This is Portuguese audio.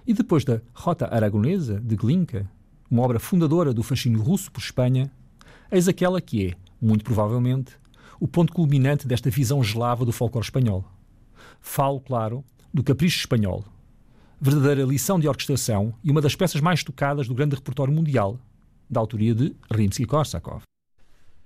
E depois da Rota Aragonesa, de Glinka, uma obra fundadora do fascínio russo por Espanha, eis aquela que é, muito provavelmente, o ponto culminante desta visão eslava do folclore espanhol. Falo, claro, do Capricho Espanhol, verdadeira lição de orquestração e uma das peças mais tocadas do grande repertório mundial, da autoria de Rimsky-Korsakov.